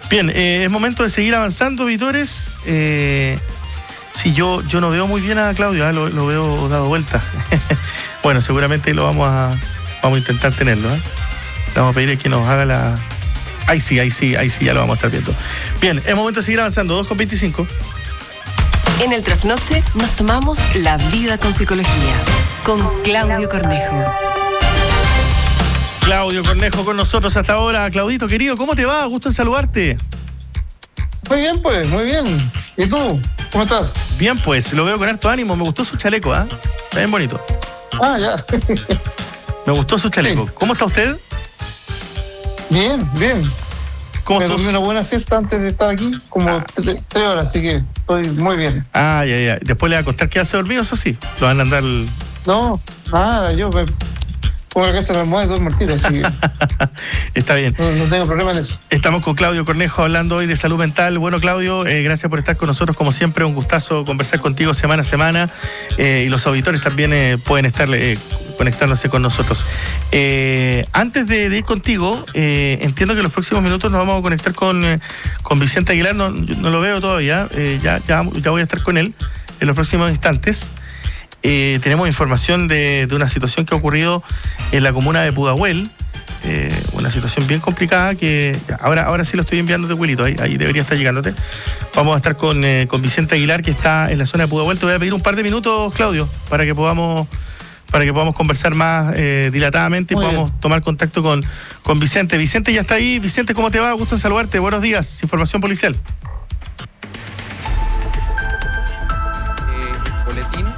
Bien, es momento de seguir avanzando, Vitores. Sí, yo no veo muy bien a Claudio, lo veo dado vuelta. Bueno, seguramente lo vamos a intentar tenerlo. Le vamos a pedir que nos haga la... Ahí sí, ya lo vamos a estar viendo. Bien, es momento de seguir avanzando, 2:25. En el trasnoche nos tomamos la vida con psicología, con Claudio Cornejo. Claudio Cornejo con nosotros hasta ahora. Claudito, querido, ¿cómo te va? Gusto en saludarte. Muy bien, pues, muy bien. ¿Y tú? ¿Cómo estás? Bien, pues, lo veo con harto ánimo. Me gustó su chaleco, Está bien bonito. Ah, ya. Me gustó su chaleco. Sí. ¿Cómo está usted? Bien. ¿Cómo Me dormí una buena siesta antes de estar aquí, como 3 horas, así que estoy muy bien. Ya. Después le va a costar quedarse dormido, eso sí. Lo van a andar... No, nada, yo pongo la casa en la almohada y duermo al tiro, así que... Está bien. No tengo problema en eso. Estamos con Claudio Cornejo hablando hoy de salud mental. Bueno, Claudio, gracias por estar con nosotros, como siempre, un gustazo conversar contigo semana a semana. Y los auditores también pueden estar conectándose con nosotros. Antes de ir contigo, entiendo que en los próximos minutos nos vamos a conectar con Vicente Aguilar. No lo veo todavía. Ya voy a estar con él en los próximos instantes. Tenemos información de una situación que ha ocurrido en la comuna de Pudahuel. Una situación bien complicada que ahora sí lo estoy enviando de Wilito, ahí debería estar llegándote. Vamos a estar con Vicente Aguilar, que está en la zona de Pudahuel. Te voy a pedir un par de minutos, Claudio, para que podamos conversar más dilatadamente y podamos tomar contacto con Vicente. Vicente ya está ahí. Vicente, ¿cómo te va? Gusto en saludarte. Buenos días. Información policial. Boletín.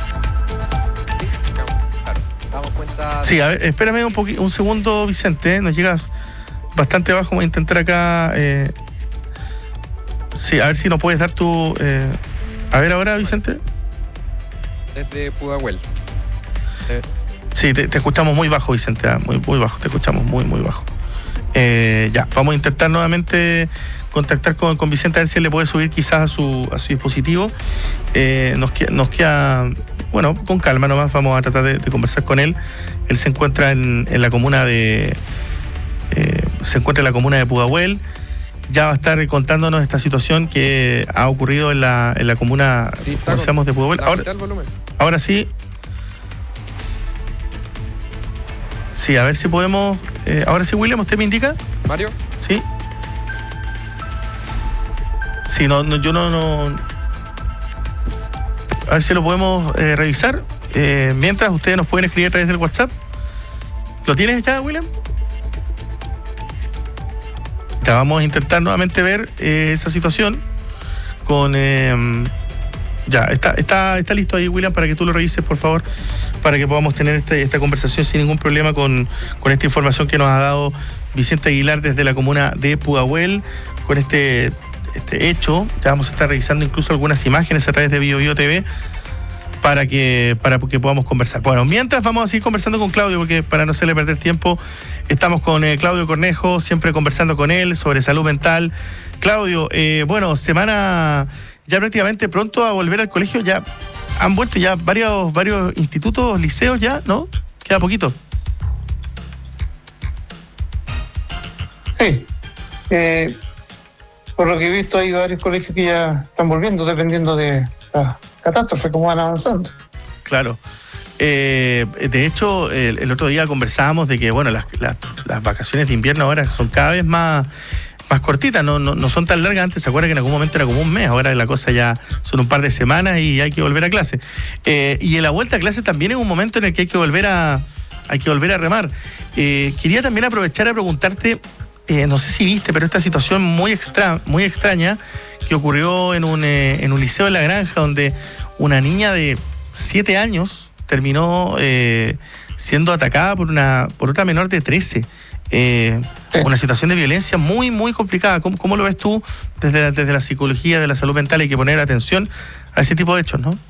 Damos cuenta. Sí, a ver, espérame un segundo, Vicente. Nos llega bastante bajo. Vamos a intentar acá. Sí, a ver si nos puedes dar tu. A ver ahora, Vicente. Desde Pudahuel. Sí, te escuchamos muy bajo, Vicente. Muy bajo, te escuchamos muy bajo. Ya, vamos a intentar nuevamente contactar con Vicente a ver si él le puede subir quizás a su dispositivo. Nos queda, bueno, con calma nomás, vamos a tratar de conversar con él. Él se encuentra en la comuna de Pudahuel. Ya va a estar contándonos esta situación que ha ocurrido en la comuna, sí, ¿cómo se llama? De Pudahuel. Ahora sí. Sí, a ver si podemos... ahora sí, William, ¿usted me indica? ¿Mario? Sí. Sí, yo no... A ver si lo podemos revisar. Mientras, ustedes nos pueden escribir a través del WhatsApp. ¿Lo tienes ya, William? Ya vamos a intentar nuevamente ver esa situación con... Ya, está listo ahí, William, para que tú lo revises, por favor, para que podamos tener esta conversación sin ningún problema con esta información que nos ha dado Vicente Aguilar desde la comuna de Pudahuel, con este hecho. Ya vamos a estar revisando incluso algunas imágenes a través de BioBio TV para que podamos conversar. Bueno, mientras vamos a seguir conversando con Claudio, porque para no hacerle perder tiempo, estamos con Claudio Cornejo, siempre conversando con él sobre salud mental. Claudio, bueno, semana... Ya prácticamente pronto a volver al colegio, ya han vuelto ya varios institutos, liceos ya, ¿no? Queda poquito. Sí. Por lo que he visto, hay varios colegios que ya están volviendo, dependiendo de la catástrofe, cómo van avanzando. Claro. De hecho, el otro día conversábamos de que, bueno, las vacaciones de invierno ahora son cada vez más cortitas, no son tan largas. Antes, se acuerda que en algún momento era como un mes, ahora la cosa ya son un par de semanas y hay que volver a clase. Y en la vuelta a clase también es un momento en el que hay que volver a remar. Quería también aprovechar a preguntarte, no sé si viste, pero esta situación muy extraña que ocurrió en un liceo en La Granja, donde una niña de 7 años terminó siendo atacada por otra menor de 13. Sí. Una situación de violencia muy complicada. ¿Cómo lo ves tú desde la psicología de la salud mental? Hay que poner atención a ese tipo de hechos, ¿no?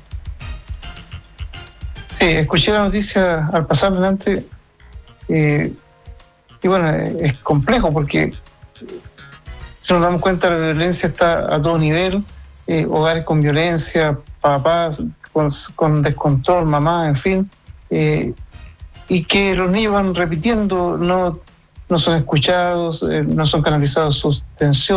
Sí, escuché la noticia al pasar delante y bueno, es complejo porque si nos damos cuenta, la violencia está a todo nivel, hogares con violencia, papás con descontrol, mamás, en fin, y que los niños van repitiendo, no son escuchados, no son canalizados sus tensiones.